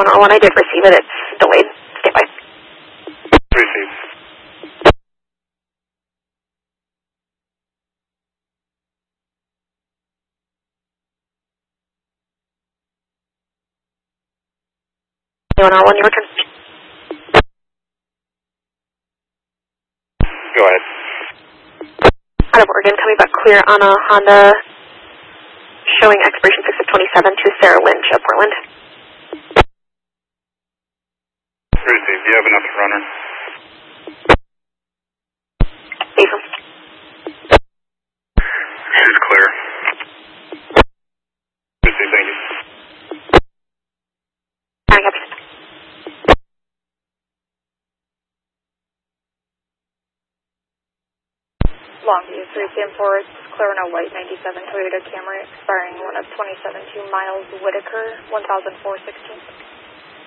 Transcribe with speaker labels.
Speaker 1: 101, I did receive it. It's delayed. Stand by.
Speaker 2: Receive.
Speaker 1: A101, your turn.
Speaker 2: Go ahead.
Speaker 1: Out of Oregon, coming back clear on a Honda showing expiration 6 of 27 to Sarah Lynch of Portland.
Speaker 2: Receive. Do you have enough runner?
Speaker 1: Basil.
Speaker 2: She's clear. Receive, thank you.
Speaker 1: County Capital.
Speaker 3: Longview 3CM4, it's clear on a white 97 Toyota Camry expiring 1 of 27 to Miles Whitaker, 100416.